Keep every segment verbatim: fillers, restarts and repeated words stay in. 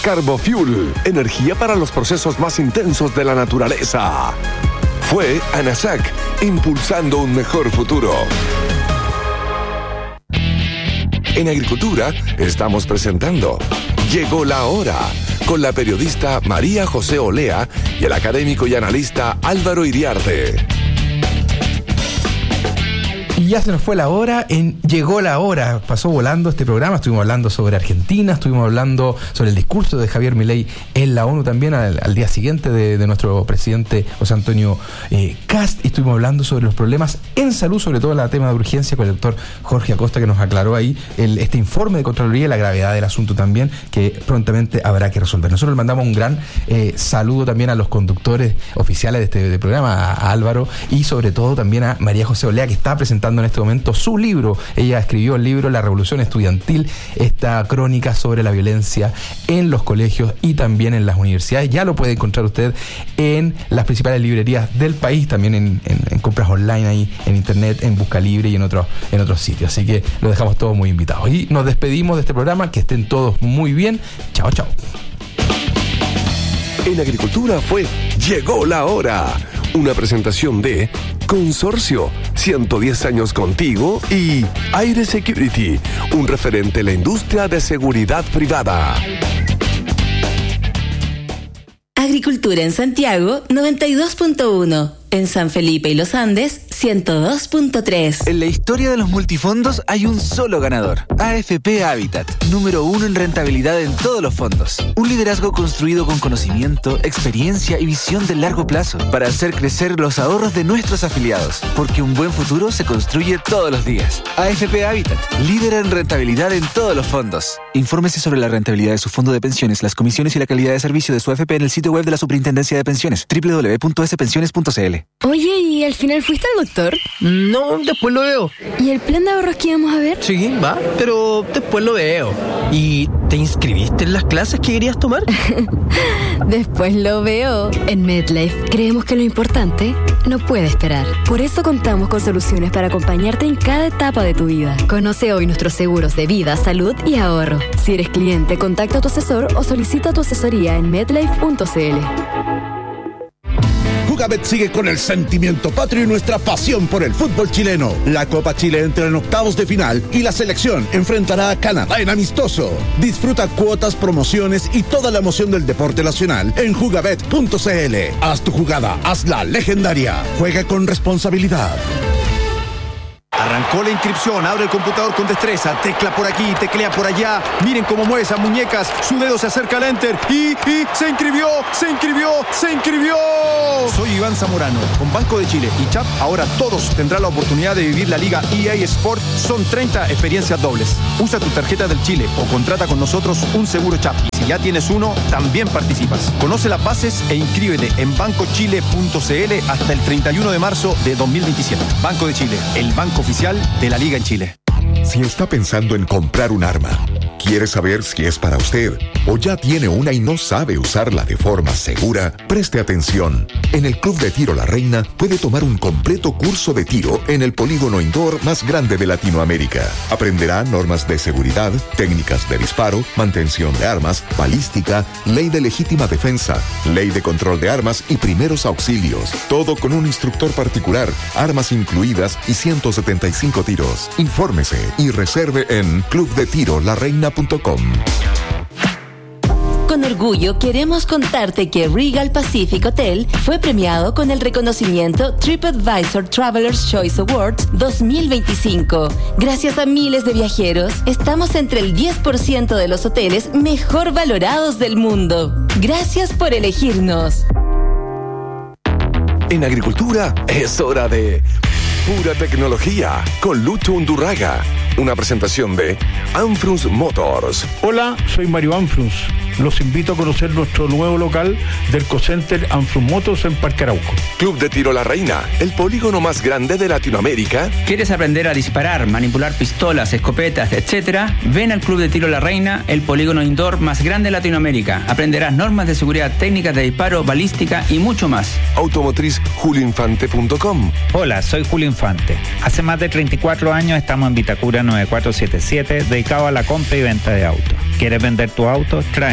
Carbofuel, energía para los procesos más intensos de la naturaleza. Fue ANASAC, impulsando un mejor futuro. En Agricultura estamos presentando Llegó la Hora, con la periodista María José Olea y el académico y analista Álvaro Iriarte. Y ya se nos fue la hora, en Llegó la Hora, pasó volando este programa. Estuvimos hablando sobre Argentina, estuvimos hablando sobre el discurso de Javier Milei en la ONU también al, al día siguiente de, de nuestro presidente José Antonio eh, Kast, y estuvimos hablando sobre los problemas en salud, sobre todo el tema de urgencia, con el doctor Jorge Acosta, que nos aclaró ahí el, este informe de Contraloría y la gravedad del asunto también, que prontamente habrá que resolver. Nosotros le mandamos un gran eh, saludo también a los conductores oficiales de este de programa, a, a Álvaro, y sobre todo también a María José Olea, que está presentando en este momento su libro. Ella escribió el libro La Revolución Estudiantil, esta crónica sobre la violencia en los colegios y también en las universidades. Ya lo puede encontrar usted en las principales librerías del país, también en, en, en compras online ahí en internet, en Busca Libre y en otros en otros sitios. Así que los dejamos todos muy invitados. Y nos despedimos de este programa. Que estén todos muy bien. Chao, chao. En Agricultura fue Llegó la Hora, una presentación de Consorcio, ciento diez años contigo, y Aire Security, un referente en la industria de seguridad privada. Agricultura en Santiago, noventa y dos punto uno. En San Felipe y Los Andes, ciento dos punto tres. En la historia de los multifondos hay un solo ganador. A F P Habitat, número uno en rentabilidad en todos los fondos. Un liderazgo construido con conocimiento, experiencia y visión de largo plazo para hacer crecer los ahorros de nuestros afiliados. Porque un buen futuro se construye todos los días. A F P Habitat, líder en rentabilidad en todos los fondos. Infórmese sobre la rentabilidad de su fondo de pensiones, las comisiones y la calidad de servicio de su A F P en el sitio web de la Superintendencia de Pensiones, doble u doble u doble u punto ese pensiones punto c l. Oye, ¿y al final fuiste al doctor? No, después lo veo. ¿Y el plan de ahorros que íbamos a ver? Sí, va, pero después lo veo. ¿Y te inscribiste en las clases que querías tomar? Después lo veo. En MedLife creemos que lo importante no puede esperar. Por eso contamos con soluciones para acompañarte en cada etapa de tu vida. Conoce hoy nuestros seguros de vida, salud y ahorro. Si eres cliente, contacta a tu asesor o solicita tu asesoría en medlife punto c l. Jugabet sigue con el sentimiento patrio y nuestra pasión por el fútbol chileno. La Copa Chile entra en octavos de final y la selección enfrentará a Canadá en amistoso. Disfruta cuotas, promociones y toda la emoción del deporte nacional en jugabet punto c l. Haz tu jugada, hazla legendaria. Juega con responsabilidad. Arrancó la inscripción, abre el computador con destreza, tecla por aquí, teclea por allá. Miren cómo mueve esas muñecas, su dedo se acerca al enter y, y se inscribió, se inscribió, se inscribió. Soy Iván Zamorano, con Banco de Chile y Chap, ahora todos tendrán la oportunidad de vivir la Liga E A Sport. Son treinta experiencias dobles. Usa tu tarjeta del Chile o contrata con nosotros un seguro Chap. Y si ya tienes uno, también participas. Conoce las bases e inscríbete en banco chile punto c l hasta el treinta y uno de marzo de dos mil veintisiete. Banco de Chile, el banco oficial de la Liga en Chile. Si está pensando en comprar un arma, quiere saber si es para usted o ya tiene una y no sabe usarla de forma segura, preste atención. En el Club de Tiro La Reina puede tomar un completo curso de tiro en el polígono indoor más grande de Latinoamérica. Aprenderá normas de seguridad, técnicas de disparo, mantención de armas, balística, ley de legítima defensa, ley de control de armas y primeros auxilios. Todo con un instructor particular, armas incluidas y ciento setenta y cinco tiros. Infórmese y reserve en club de tiro la reina punto com. Con orgullo queremos contarte que Regal Pacific Hotel fue premiado con el reconocimiento TripAdvisor Traveler's Choice Awards dos mil veinticinco. Gracias a miles de viajeros, estamos entre el diez por ciento de los hoteles mejor valorados del mundo. Gracias por elegirnos. En Agricultura es hora de Pura Tecnología con Lucho Undurraga. Una presentación de Anfrus Motors. Hola, soy Mario Anfrus. Los invito a conocer nuestro nuevo local del Cocenter Anfrus Motors en Parque Arauco. Club de Tiro La Reina, el polígono más grande de Latinoamérica. ¿Quieres aprender a disparar, manipular pistolas, escopetas, etcétera? Ven al Club de Tiro La Reina, el polígono indoor más grande de Latinoamérica. Aprenderás normas de seguridad, técnicas de disparo, balística y mucho más. Automotriz julio infante punto com. Hola, soy Julio Infante. Hace más de treinta y cuatro años estamos en Vitacura nueve cuatro siete siete, dedicado a la compra y venta de autos. ¿Quieres vender tu auto? Tráeme.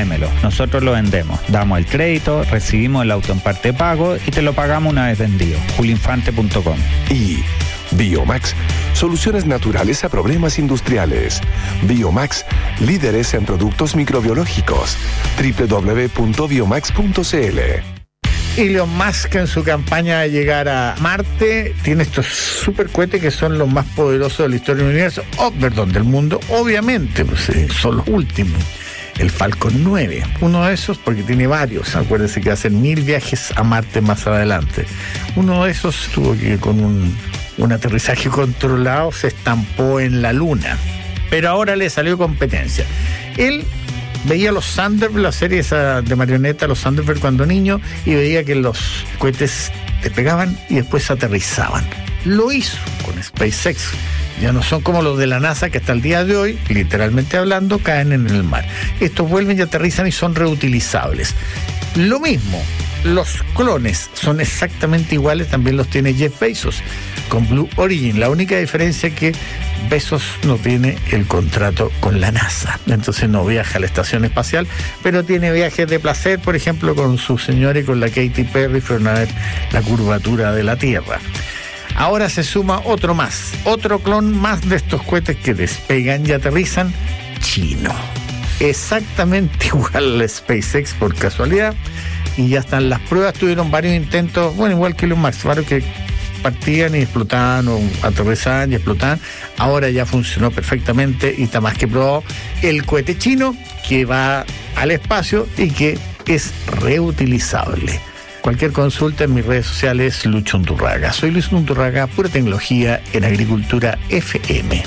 tráemelo. Nosotros lo vendemos. Damos el crédito, recibimos el auto en parte pago y te lo pagamos una vez vendido. julio infante punto com. Y Biomax, soluciones naturales a problemas industriales. Biomax, líderes en productos microbiológicos. doble u doble u doble u punto biomax punto c l. Elon Musk, en su campaña de llegar a Marte, tiene estos super cohetes que son los más poderosos de la historia del universo, oh, perdón, del mundo, obviamente, pues, eh, son los últimos. El Falcon nueve, uno de esos, porque tiene varios, acuérdense que hacen mil viajes a Marte más adelante. Uno de esos tuvo que, con un, un aterrizaje controlado, se estampó en la Luna, pero ahora le salió competencia. Él veía los Thunderbird, la serie esa de marioneta, los Thunderbird cuando niño, y veía que los cohetes despegaban y después aterrizaban. Lo hizo con SpaceX. Ya no son como los de la NASA que hasta el día de hoy, literalmente hablando, caen en el mar. Estos vuelven y aterrizan y son reutilizables. Lo mismo, los clones son exactamente iguales, también los tiene Jeff Bezos con Blue Origin. La única diferencia es que Bezos no tiene el contrato con la NASA, entonces no viaja a la estación espacial, pero tiene viajes de placer, por ejemplo, con su señora y con la Katy Perry fueron a ver la curvatura de la Tierra. Ahora se suma otro más, otro clon más de estos cohetes que despegan y aterrizan, chino. Exactamente igual al SpaceX por casualidad, y ya están las pruebas, tuvieron varios intentos, bueno, igual que los Max, varios que partían y explotaban o aterrizaban y explotaban. Ahora ya funcionó perfectamente y está más que probado el cohete chino que va al espacio y que es reutilizable. Cualquier consulta en mis redes sociales, Lucho Unturraga. Soy Luis Unturraga, pura tecnología en Agricultura F M.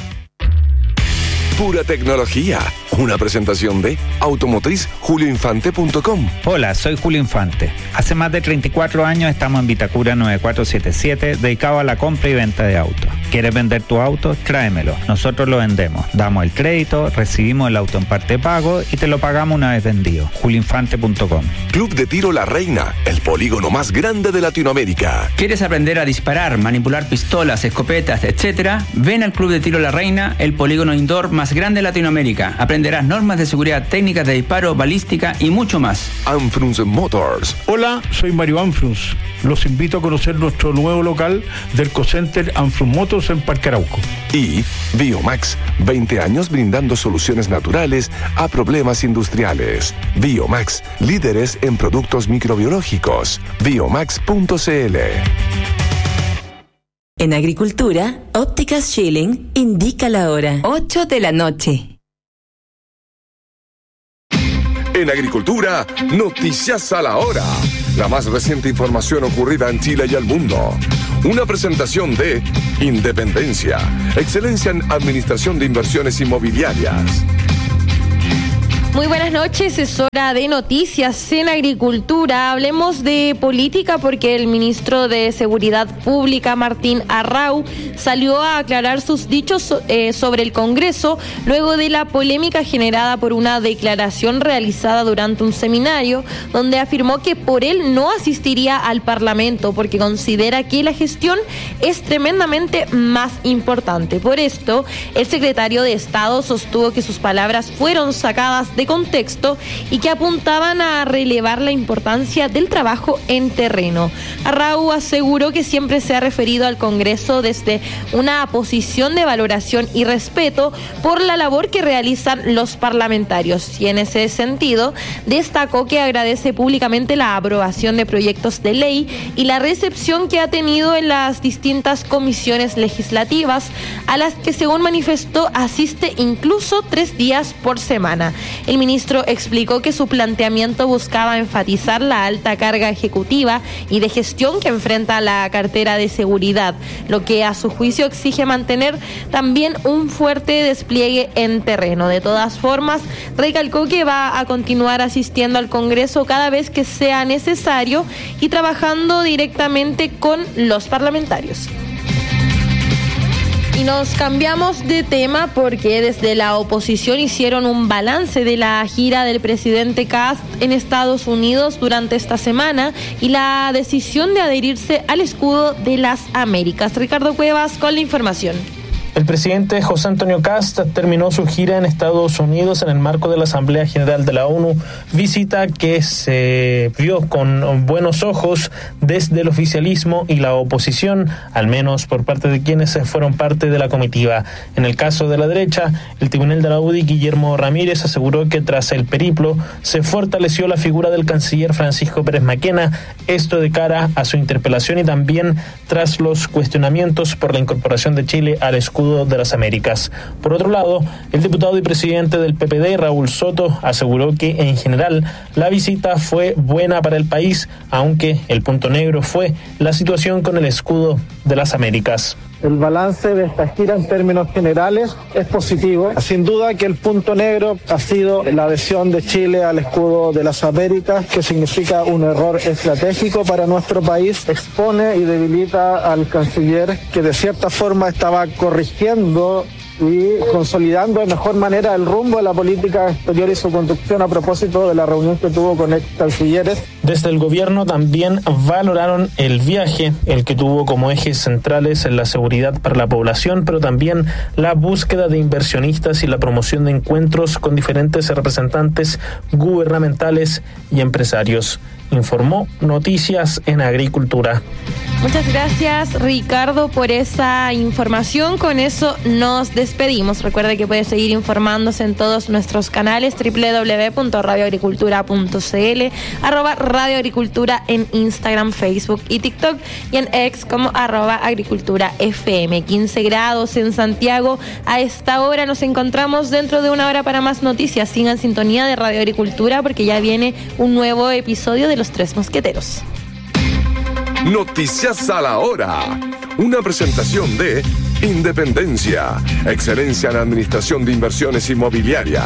Pura tecnología. Una presentación de Automotriz julio infante punto com. Hola, soy Julio Infante. Hace más de treinta y cuatro años estamos en Vitacura nueve cuatro siete siete, dedicado a la compra y venta de autos. ¿Quieres vender tu auto? Tráemelo. Nosotros lo vendemos. Damos el crédito, recibimos el auto en parte pago y te lo pagamos una vez vendido. julio infante punto com. Club de Tiro La Reina, el polígono más grande de Latinoamérica. ¿Quieres aprender a disparar, manipular pistolas, escopetas, etcétera? Ven al Club de Tiro La Reina, el polígono indoor más grande de Latinoamérica. Aprenderás normas de seguridad, técnicas de disparo, balística y mucho más. Anfrunz Motors. Hola, soy Mario Anfrunz. Los invito a conocer nuestro nuevo local del Cocenter Anfrunz Motors en Parque Arauco. Y Biomax, veinte años brindando soluciones naturales a problemas industriales. Biomax, líderes en productos microbiológicos. biomax punto c l. En Agricultura, Ópticas Schilling indica la hora. ocho de la noche. En Agricultura, noticias a la hora. La más reciente información ocurrida en Chile y el mundo. Una presentación de Independencia, excelencia en administración de inversiones inmobiliarias. Muy buenas noches, es hora de noticias en Agricultura. Hablemos de política porque el ministro de Seguridad Pública, Martín Arrau, salió a aclarar sus dichos eh, sobre el Congreso luego de la polémica generada por una declaración realizada durante un seminario donde afirmó que por él no asistiría al Parlamento porque considera que la gestión es tremendamente más importante. Por esto, el secretario de Estado sostuvo que sus palabras fueron sacadas de de contexto y que apuntaban a relevar la importancia del trabajo en terreno. Arrau aseguró que siempre se ha referido al Congreso desde una posición de valoración y respeto por la labor que realizan los parlamentarios y en ese sentido destacó que agradece públicamente la aprobación de proyectos de ley y la recepción que ha tenido en las distintas comisiones legislativas a las que, según manifestó, asiste incluso tres días por semana. El ministro explicó que su planteamiento buscaba enfatizar la alta carga ejecutiva y de gestión que enfrenta la cartera de seguridad, lo que a su juicio exige mantener también un fuerte despliegue en terreno. De todas formas, recalcó que va a continuar asistiendo al Congreso cada vez que sea necesario y trabajando directamente con los parlamentarios. Y nos cambiamos de tema porque desde la oposición hicieron un balance de la gira del presidente Kast en Estados Unidos durante esta semana y la decisión de adherirse al escudo de las Américas. Ricardo Cuevas con la información. El presidente José Antonio Kast terminó su gira en Estados Unidos en el marco de la Asamblea General de la ONU, visita que se vio con buenos ojos desde el oficialismo y la oposición, al menos por parte de quienes fueron parte de la comitiva. En el caso de la derecha, el tribunal de la U D I, Guillermo Ramírez, aseguró que tras el periplo se fortaleció la figura del canciller Francisco Pérez Maquena, esto de cara a su interpelación y también tras los cuestionamientos por la incorporación de Chile al escudo de las Américas. Por otro lado, el diputado y presidente del P P D, Raúl Soto, aseguró que en general la visita fue buena para el país, aunque el punto negro fue la situación con el escudo de las Américas. El balance de esta gira en términos generales es positivo. Sin duda que el punto negro ha sido la adhesión de Chile al escudo de las Américas, que significa un error estratégico para nuestro país, expone y debilita al canciller, que de cierta forma estaba corrigiendo y consolidando de mejor manera el rumbo de la política exterior y su conducción a propósito de la reunión que tuvo con ex cancilleres. Desde el gobierno también valoraron el viaje, el que tuvo como ejes centrales en la seguridad para la población, pero también la búsqueda de inversionistas y la promoción de encuentros con diferentes representantes gubernamentales y empresarios. Informó Noticias en Agricultura. Muchas gracias, Ricardo, por esa información. Con eso nos despedimos. Recuerde que puede seguir informándose en todos nuestros canales, doble u doble u doble u punto radio agricultura punto c l, arroba Radio Agricultura en Instagram, Facebook y TikTok, y en X como arroba Agricultura F M. quince grados en Santiago. A esta hora nos encontramos dentro de una hora para más noticias. Sigan sintonía de Radio Agricultura porque ya viene un nuevo episodio de Los Tres Mosqueteros. Noticias a la hora. Una presentación de Independencia, excelencia en administración de inversiones inmobiliarias.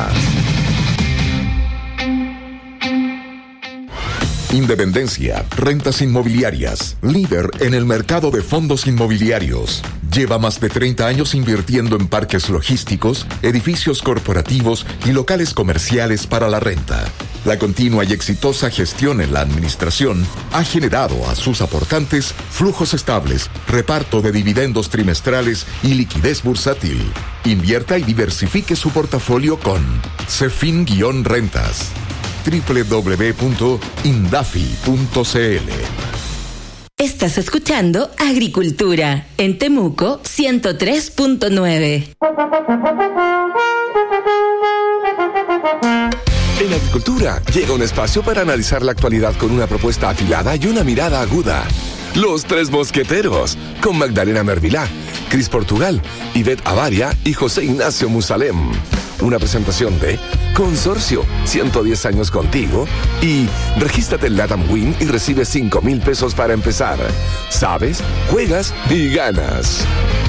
Independencia, rentas inmobiliarias, líder en el mercado de fondos inmobiliarios. Lleva más de treinta años invirtiendo en parques logísticos, edificios corporativos y locales comerciales para la renta. La continua y exitosa gestión en la administración ha generado a sus aportantes flujos estables, reparto de dividendos trimestrales y liquidez bursátil. Invierta y diversifique su portafolio con Cefin-Rentas. doble u doble u doble u punto indafi punto c l. Estás escuchando Agricultura en Temuco ciento tres punto nueve. En Agricultura llega un espacio para analizar la actualidad con una propuesta afilada y una mirada aguda. Los Tres Mosqueteros, con Magdalena Mervilá, Cris Portugal, Ivette Avaria y José Ignacio Musalem. Una presentación de Consorcio, ciento diez años contigo, y regístrate en Latam Win y recibe cinco mil pesos para empezar. Sabes, juegas y ganas.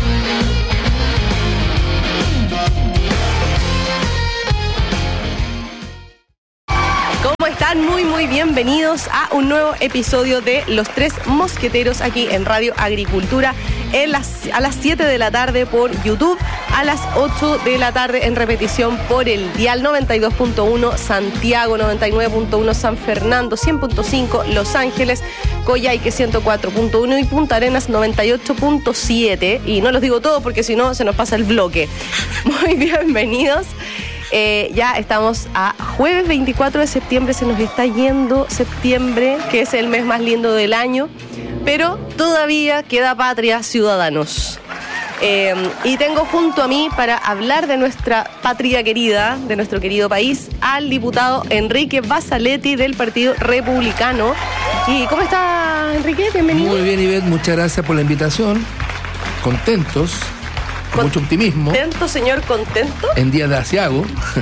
¿Cómo están? Muy, muy bienvenidos a un nuevo episodio de Los Tres Mosqueteros aquí en Radio Agricultura en las, a las siete de la tarde por YouTube, a las ocho de la tarde en repetición por el dial noventa y dos punto uno Santiago, noventa y nueve punto uno San Fernando, cien punto cinco Los Ángeles, Coyhaique ciento cuatro punto uno y Punta Arenas noventa y ocho punto siete. Y no los digo todos porque si no se nos pasa el bloque. Muy bienvenidos. Eh, ya estamos a jueves veinticuatro de septiembre, se nos está yendo septiembre, que es el mes más lindo del año, pero todavía queda patria, ciudadanos. Eh, y tengo junto a mí para hablar de nuestra patria querida, de nuestro querido país, al diputado Enrique Basaletti del Partido Republicano. ¿Y cómo está, Enrique? Bienvenido. Muy bien, Ivette, muchas gracias por la invitación. Contentos. Con mucho optimismo. ¿Contento, señor, contento? En día de asiago.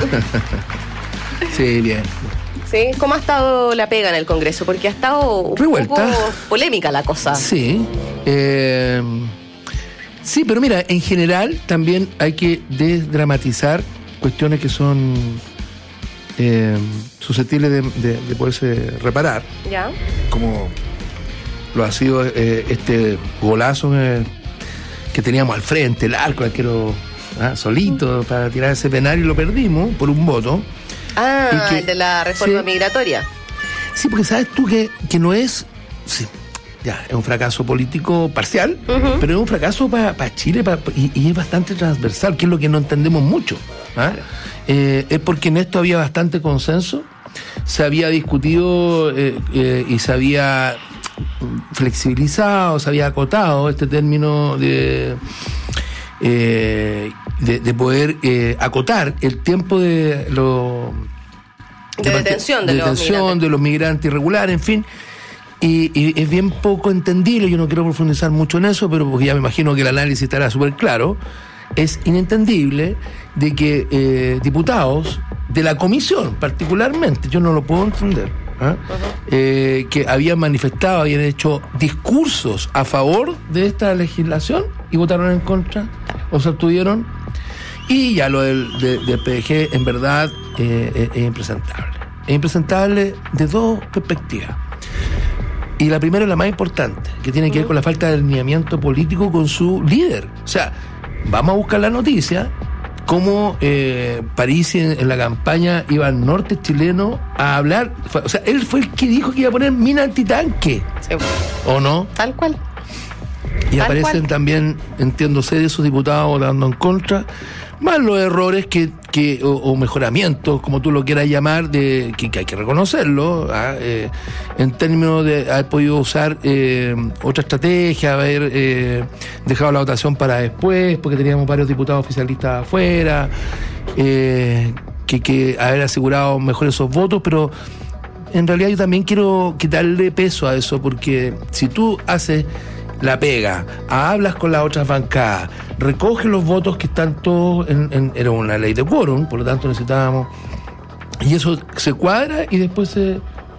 Sí, bien. ¿Sí? ¿Cómo ha estado la pega en el Congreso? Porque ha estado revuelta, un poco polémica la cosa. Sí. Eh, sí, pero mira, en general también hay que desdramatizar cuestiones que son eh, susceptibles de, de, de poderse reparar. Ya. Como lo ha sido eh, este golazo eh, que teníamos al frente, el arco, el arquero ¿ah? solito para tirar ese penal y lo perdimos por un voto. Ah, que, el de la reforma sí, migratoria. Sí, porque sabes tú que, que no es... Sí, ya, es un fracaso político parcial, Ujú. pero es un fracaso para pa Chile pa- y, y es bastante transversal, que es lo que no entendemos mucho. ¿ah? Eh, es porque en esto había bastante consenso, se había discutido eh, eh, y se había flexibilizado, se había acotado este término de, eh, de, de poder eh, acotar el tiempo de los De detención de de los detención migrantes. de los migrantes irregulares, en fin. Y, y es bien poco entendible, yo no quiero profundizar mucho en eso, pero porque ya me imagino que el análisis estará súper claro. Es inentendible de que eh, diputados de la comisión, particularmente, yo no lo puedo entender, ¿ah? eh, que habían manifestado, habían hecho discursos a favor de esta legislación y votaron en contra, o se abstuvieron. Y ya lo del, de- del P D G, en verdad, eh, es, es impresentable. Es impresentable de dos perspectivas. Y la primera es la más importante, que tiene que ver con la falta de alineamiento político con su líder. O sea, vamos a buscar la noticia, cómo eh, Parisi en, en la campaña iba al norte chileno a hablar. Fue- O sea, él fue el que dijo que iba a poner mina antitanque. Sí. ¿O no? Tal cual. Y Tal aparecen cual. también, entiendo, seis de esos diputados votando en contra, más los errores que, que o, o mejoramientos, como tú lo quieras llamar, de que, que hay que reconocerlo, ¿ah? eh, en términos de haber podido usar eh, otra estrategia, haber eh, dejado la votación para después, porque teníamos varios diputados oficialistas afuera, eh, que, que haber asegurado mejor esos votos, pero en realidad yo también quiero quitarle peso a eso, porque si tú haces la pega, hablas con las otras bancadas, recoges los votos que están todos en, en- era una ley de quórum, por lo tanto necesitábamos, y eso se cuadra y después se,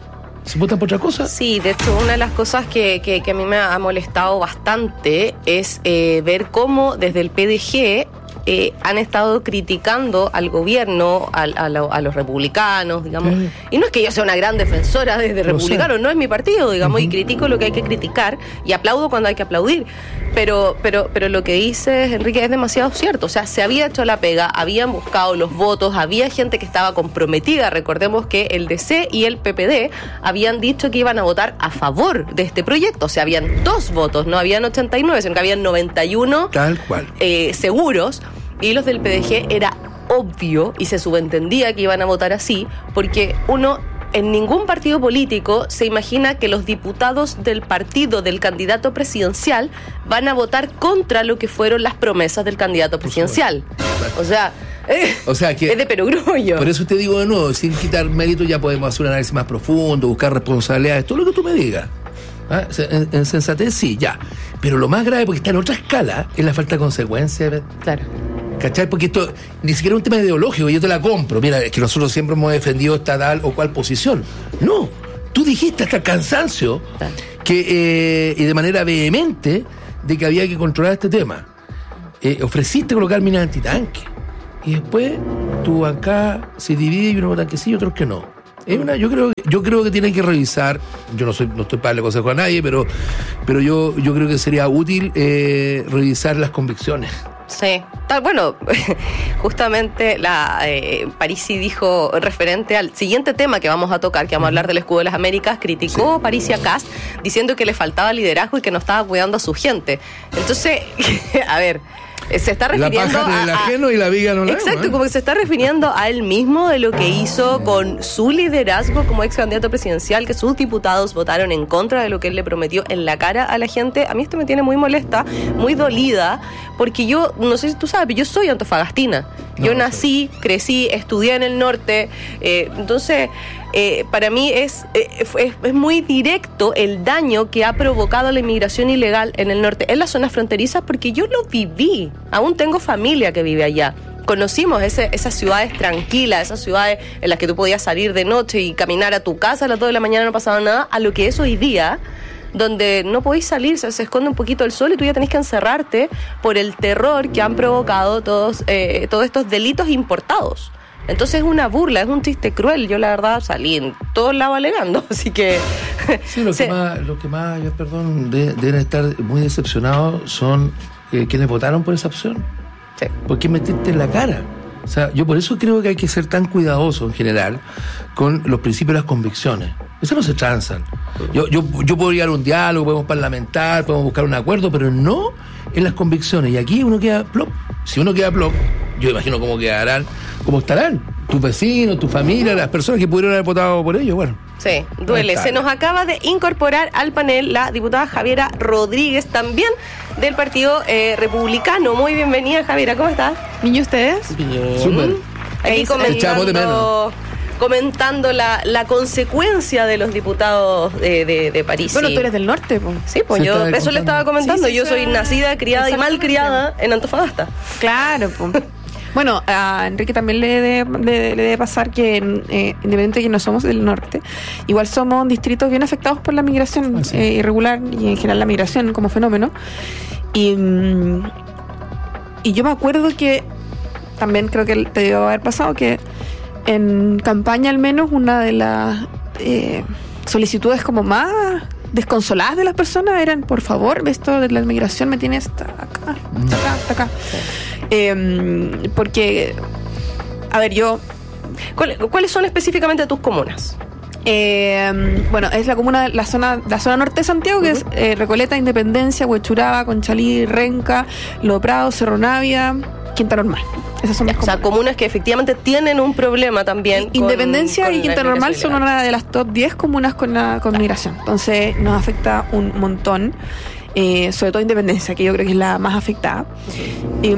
se vota por otra cosa. Sí, de hecho, una de las cosas que, que, que a mí me ha molestado bastante es eh, ver cómo desde el P D G eh, han estado criticando al gobierno, al- a, lo- a los republicanos, digamos. Sí. Y no es que yo sea una gran defensora desde Lo republicanos, sé. no es mi partido, digamos, y critico lo que hay que criticar y aplaudo cuando hay que aplaudir. Pero, pero, pero lo que dices, Enrique, es demasiado cierto. O sea, se había hecho la pega, habían buscado los votos, había gente que estaba comprometida. Recordemos que el D C y el P P D habían dicho que iban a votar a favor de este proyecto. O sea, habían dos votos, no habían ochenta y nueve, sino que habían noventa y uno Tal cual. eh, seguros, y los del P D G era obvio y se subentendía que iban a votar así, porque uno en ningún partido político se imagina que los diputados del partido del candidato presidencial van a votar contra lo que fueron las promesas del candidato presidencial. O sea, eh, O sea que es de perogrullo. por eso te digo de nuevo, sin quitar mérito ya podemos hacer un análisis más profundo, buscar responsabilidades, todo lo que tú me digas. ¿Ah? En, en sensatez sí, ya. Pero lo más grave, porque está en otra escala, es la falta de consecuencia. Claro. ¿Cachai? Porque esto ni siquiera es un tema ideológico, yo te la compro. Mira, es que nosotros siempre hemos defendido esta tal o cual posición. No, tú dijiste hasta el cansancio que, eh, y de manera vehemente de que había que controlar este tema. Eh, ofreciste colocar minas antitanque. Y después tu bancada se divide y unos votan que sí y otros que no. Es una, yo creo yo creo que tienen que revisar, yo no soy no estoy para darle consejo a nadie, pero pero yo yo creo que sería útil eh, revisar las convicciones. Sí, tal, bueno, justamente la eh, Parisi dijo referente al siguiente tema que vamos a tocar, que vamos a hablar del escudo de las Américas, criticó Parisi a Kast diciendo que le faltaba liderazgo y que no estaba cuidando a su gente. Entonces, a ver, eh, se está La refiriendo paja a, del a- ajeno y la viga no la Exacto, vemos, ¿eh? como que se está refiriendo a él mismo de lo que hizo con su liderazgo como ex candidato presidencial, que sus diputados votaron en contra de lo que él le prometió en la cara a la gente. A mí esto me tiene muy molesta, muy dolida, porque yo, no sé si tú sabes, pero yo soy antofagastina. Yo No, nací, crecí, estudié en el norte, eh, entonces eh, para mí es, eh, es, es muy directo el daño que ha provocado la inmigración ilegal en el norte, en las zonas fronterizas, porque yo lo viví, aún tengo familia que vive allá. Conocimos ese, esas ciudades tranquilas, esas ciudades en las que tú podías salir de noche y caminar a tu casa a las dos de la mañana, no pasaba nada, a lo que es hoy día, donde no podéis salir, se, se esconde un poquito el sol y tú ya tenés que encerrarte por el terror que han provocado todos, eh, todos estos delitos importados. Entonces es una burla, es un chiste cruel. Yo la verdad salí en todos lados alegando, así que... Sí, lo que se- más, lo que más yo, perdón, de- deben estar muy decepcionados son eh, quienes votaron por esa opción. Sí. ¿Por qué metiste en la cara? O sea, yo por eso creo que hay que ser tan cuidadoso en general con los principios y las convicciones. Eso no se transan. Yo, yo, yo puedo llegar a un diálogo, podemos parlamentar, podemos buscar un acuerdo, pero no en las convicciones. Y aquí uno queda plop. Si uno queda plop, yo imagino cómo quedarán, cómo estarán tus vecinos, tu familia, las personas que pudieron haber votado por ellos. Bueno. Sí, duele. Se nos acaba de incorporar al panel la diputada Javiera Rodríguez, también del Partido eh, Republicano. Muy bienvenida, Javiera. ¿Cómo estás? ¿Y ustedes? Bien. Súper. Ahí comentando, comentando la, la consecuencia de los diputados de, de, de París. Bueno, tú eres del norte, pues. Sí, pues Se yo eso le estaba comentando. Sí, sí, yo sí. soy nacida, criada y mal criada en Antofagasta. Claro, pues. Bueno, a Enrique también le debe, le, le debe pasar que, eh, independiente de que no somos del norte, igual somos distritos bien afectados por la migración ah, sí. eh, irregular y en general la migración como fenómeno. Y, y yo me acuerdo que también creo que te debe haber pasado que en campaña al menos una de las eh, solicitudes como más desconsoladas de las personas eran, por favor, esto de la migración me tiene hasta acá, hasta acá, hasta acá. Sí. Eh, porque, a ver, yo... ¿Cuáles son específicamente tus comunas? Eh, bueno, es la comuna, la zona, la zona norte de Santiago, que uh-huh. es eh, Recoleta, Independencia, Huechuraba, Conchalí, Renca, Lo Prado, Cerro Navia, Quinta Normal. Esas son las comunas. O sea, comunas que efectivamente tienen un problema también. Y, Independencia con, con y Quinta Normal son una de las top diez comunas con, la, con migración. Entonces nos afecta un montón. Eh, sobre todo Independencia, que yo creo que es la más afectada. Eh,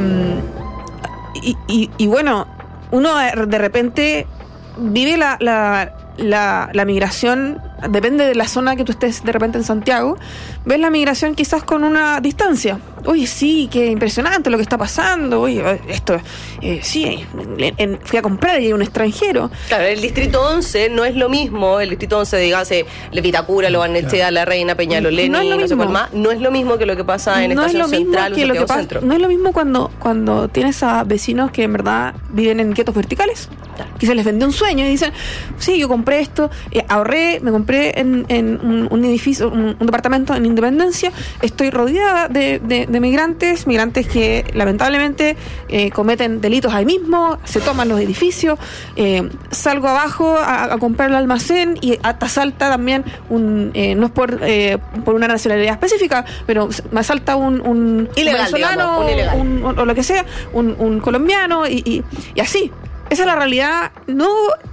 y, y, y bueno, uno de repente vive la, la, la, la migración, depende de la zona que tú estés de repente en Santiago, ves la migración quizás con una distancia. Oye, sí, qué impresionante lo que está pasando. Oye, esto, eh, sí, en, en, fui a comprar y hay un extranjero. Claro, el distrito once no es lo mismo. El distrito once, dígase, Vitacura, Lo Barnechea, claro. La Reina, Peñalolén, no, no sé cuál más. No es lo mismo que lo que pasa en no Estación es lo Central mismo que o lo que pasa, Centro. No es lo mismo cuando, cuando tienes a vecinos que en verdad viven en guetos verticales. Claro. Que se les vende un sueño y dicen, sí, yo compré esto, eh, ahorré, me compré en, en un, un edificio, un, un departamento en Independencia, estoy rodeada de, de, de migrantes, migrantes que lamentablemente eh, cometen delitos ahí mismo, se toman los edificios, eh, salgo abajo a, a comprar el almacén y hasta asalta también un, eh, no es por eh, por una nacionalidad específica, pero me asalta un, un ilegal, venezolano, digamos, un ilegal. Un, un, o lo que sea, un, un colombiano y, y, y así. Esa es la realidad, no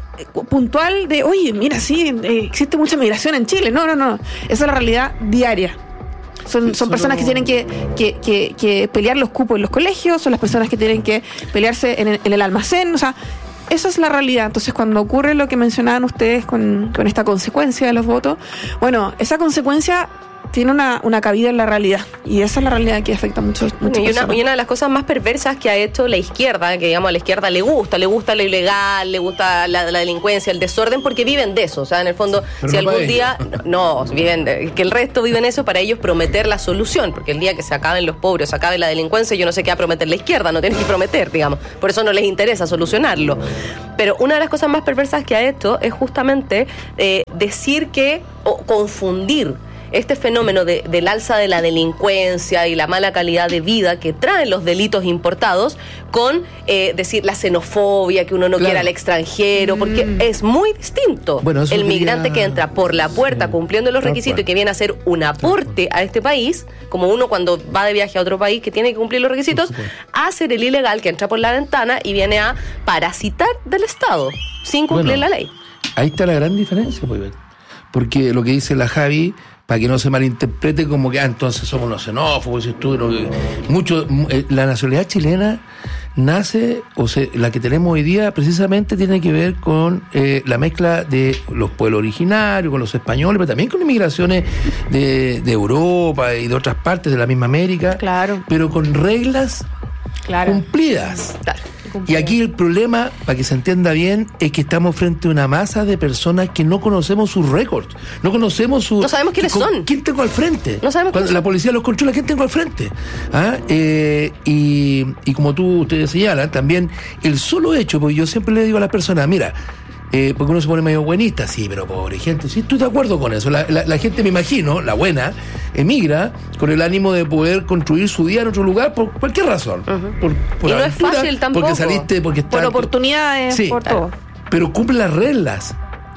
puntual de, oye, mira, sí, eh, existe mucha migración en Chile. No, no, no. Esa es la realidad diaria. Son, son Solo... personas que tienen que, que, que, que pelear los cupos en los colegios, son las personas que tienen que pelearse en el, en el almacén, o sea, esa es la realidad. Entonces, cuando ocurre lo que mencionaban ustedes con, con esta consecuencia de los votos, bueno, esa consecuencia tiene una, una cabida en la realidad, y esa es la realidad que afecta mucho. mucho y, una, y una de las cosas más perversas que ha hecho la izquierda, que digamos a la izquierda le gusta, le gusta lo ilegal, le gusta la, la delincuencia, el desorden, porque viven de eso. O sea, en el fondo, pero si no algún día, no, viven de, que el resto viven eso, para ellos prometer la solución, porque el día que se acaben los pobres, se acabe la delincuencia, yo no sé qué va a prometer la izquierda, no tienen que prometer, digamos, por eso no les interesa solucionarlo. Pero una de las cosas más perversas que ha hecho es justamente eh, decir que, o confundir este fenómeno de, del alza de la delincuencia y la mala calidad de vida que traen los delitos importados con eh, decir la xenofobia, que uno no claro. quiere al extranjero, porque mm. es muy distinto bueno, el quería... migrante que entra por la puerta sí. cumpliendo los requisitos y que viene a hacer un aporte a este país, como uno cuando va de viaje a otro país que tiene que cumplir los requisitos, a ser el ilegal que entra por la ventana y viene a parasitar del Estado sin cumplir bueno, la ley. Ahí está la gran diferencia, pues, porque lo que dice la Javi, para que no se malinterprete como que ah, entonces somos los xenófobos, esto, mucho, eh, la nacionalidad chilena nace, o sea, la que tenemos hoy día precisamente tiene que ver con eh, la mezcla de los pueblos originarios, con los españoles, pero también con inmigraciones de, de Europa y de otras partes de la misma América, claro. pero con reglas claro. cumplidas. Claro. Y aquí el problema, para que se entienda bien, es que estamos frente a una masa de personas que no conocemos sus récords, no conocemos sus... No sabemos quiénes son. ¿Quién tengo al frente? No sabemos Cuando la policía los controla, ¿quién tengo al frente? ¿Ah? Eh, y, y como tú, ustedes señalan, también el solo hecho, porque yo siempre le digo a las personas, mira, Eh, porque uno se pone medio buenista, sí, pero pobre gente, sí, estoy de acuerdo con eso. La, la, la gente, me imagino, la buena, emigra con el ánimo de poder construir su día en otro lugar por cualquier razón. Uh-huh. por, por y no aventura, es fácil tampoco. Porque saliste, porque está, por oportunidades, sí, por todo. Pero cumple las reglas.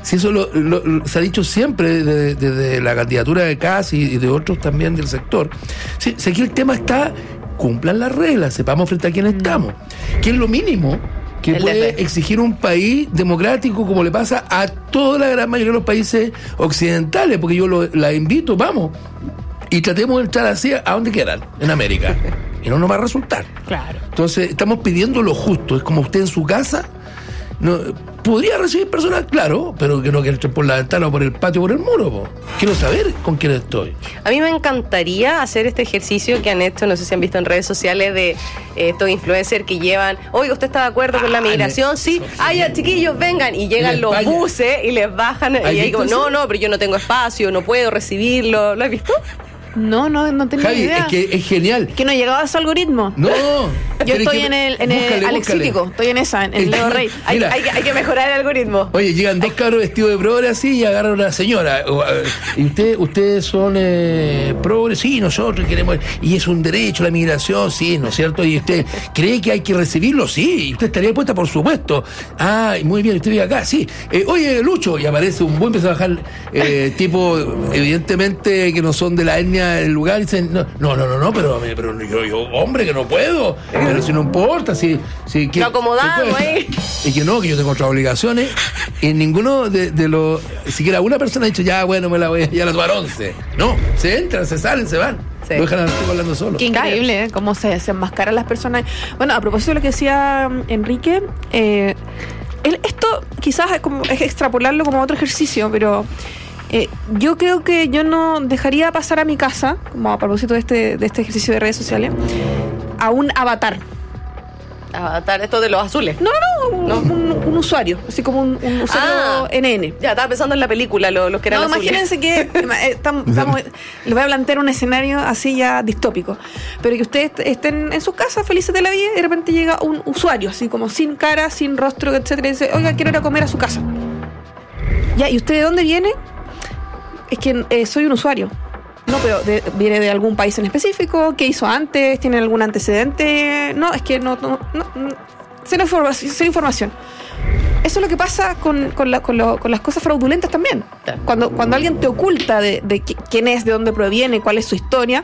Si eso lo, lo, lo- se ha dicho siempre desde de, de la candidatura de Kass y, y de otros también del sector. Si, si aquí el tema está, cumplan las reglas, sepamos frente a quién estamos, que es lo mínimo que El puede deber. exigir un país democrático como le pasa a toda la gran mayoría de los países occidentales, porque yo lo, la invito, vamos, y tratemos de entrar así a donde quieran, en América, y no nos va a resultar. Claro. Entonces, estamos pidiendo lo justo. Es como usted en su casa. No, podría recibir personas, claro, pero que no que entren por la ventana o por el patio o por el muro. Po. Quiero saber con quién estoy. A mí me encantaría hacer este ejercicio que han hecho, no sé si han visto en redes sociales, de eh, estos influencers que llevan, oiga, ¿usted está de acuerdo con la migración? Sí, ay, ya, chiquillos, vengan, y llegan En los España. buses y les bajan, y ¿Has ahí como, visto no, eso? no, pero yo no tengo espacio, no puedo recibirlo. ¿Lo has visto? No, no, no tenía Javi, idea. es que es genial. Que no llegaba a ese algoritmo. No. Yo estoy en el, en el Búscale, Alexítico, búscale. estoy en esa, en el El- Leo Rey. Hay, Mira. hay que, hay que mejorar el algoritmo. Oye, llegan dos cabros vestidos de progre así y agarran a una señora. O, eh, ¿Y usted, ustedes son eh, progres? Sí, nosotros queremos. Y es un derecho la migración, sí, ¿no es cierto? ¿Y usted cree que hay que recibirlo? Sí. ¿Y usted estaría puesta? Por supuesto. Ah, muy bien, usted vive acá, sí. Eh, oye, Lucho, y aparece un buen, empieza a bajar eh, tipo, evidentemente que no son de la etnia del lugar, y dicen, no, no, no, no, no, pero, pero yo, yo, hombre, que no puedo. Pero si no importa, si. si que, Lo acomodamos que puede- ahí. Y que no, que yo tengo otras obligaciones. Y ninguno de, de los. Siquiera una persona ha dicho, ya, bueno, me la voy a, ya la tomar once. No, se entran, se salen, se van. Sí. Lo dejan al tipo hablando solo. Qué increíble, ¿eh? Cómo se, se enmascaran las personas. Bueno, a propósito de lo que decía mm, Enrique, eh, él- esto quizás es, como, es extrapolarlo como otro ejercicio, pero eh, yo creo que yo no dejaría pasar a mi casa, como a propósito de este, de este ejercicio de redes sociales, a un avatar. Avatar, esto de los azules. No, no, no, un, un- un usuario, así como un, un usuario Ah. N N. Ya, estaba pensando en la película, lo- los que eran No, azules. imagínense que eh, estamos, estamos- les voy a plantear un escenario así ya distópico, pero que ustedes estén en sus casas felices de la vida y de repente llega un usuario así como sin cara, sin rostro, etcétera, y dice, oiga, quiero ir a comer a su casa. Ya, ¿y usted de dónde viene? Es que eh, soy un usuario. No, pero de- viene de algún país en específico. ¿Qué hizo antes? ¿Tiene algún antecedente? No, es que no... no, no, no. Cero información, cero información. Eso es lo que pasa con, con, la- con lo- con las cosas fraudulentas también. Cuando, cuando alguien te oculta de, de qui- quién es, de dónde proviene, cuál es su historia,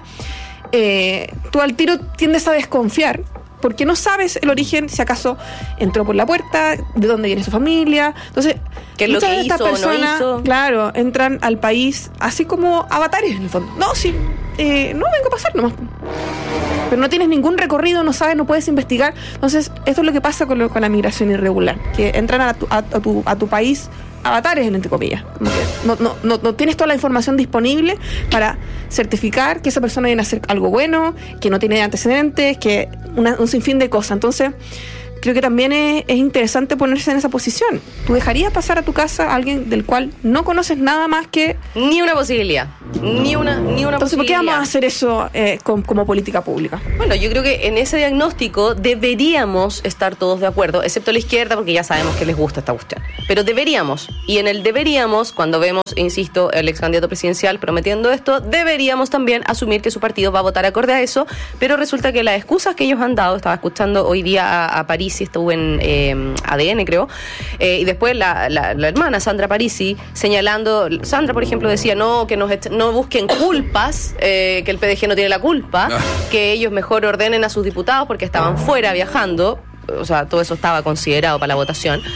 eh, tú al tiro tiendes a desconfiar porque no sabes el origen, si acaso entró por la puerta, de dónde viene su familia. Entonces, ¿Qué es lo muchas que de estas hizo o no personas, hizo? claro, entran al país así como avatares en el fondo. No, sí, eh, no vengo a pasar nomás. Pero no tienes ningún recorrido, no sabes, no puedes investigar. Entonces, esto es lo que pasa con, lo- con la migración irregular, que entran a tu, a, a tu, a tu país avatares, entre comillas. Como que no, no, no, no tienes toda la información disponible para certificar que esa persona viene a hacer algo bueno, que no tiene antecedentes, que una- un sinfín de cosas. Entonces, creo que también es, es interesante ponerse en esa posición. ¿Tú dejarías pasar a tu casa a alguien del cual no conoces nada más que... Ni una posibilidad. Ni una, ni una Entonces, ¿por qué posibilidad. vamos a hacer eso eh, con- como política pública? Bueno, yo creo que en ese diagnóstico deberíamos estar todos de acuerdo, excepto la izquierda, porque ya sabemos que les gusta esta cuestión. Pero deberíamos. Y en el deberíamos, cuando vemos, insisto, el ex candidato presidencial prometiendo esto, deberíamos también asumir que su partido va a votar acorde a eso. Pero resulta que las excusas que ellos han dado, estaba escuchando hoy día a, a Parisi, estuvo en eh, A D N, creo, eh, y después la, la, la hermana Sandra Parisi señalando, Sandra, por ejemplo, decía, no, que nos echen- no busquen culpas, eh, que el P D G no tiene la culpa, No. que ellos mejor ordenen a sus diputados porque estaban fuera viajando, o sea, todo eso estaba considerado para la votación.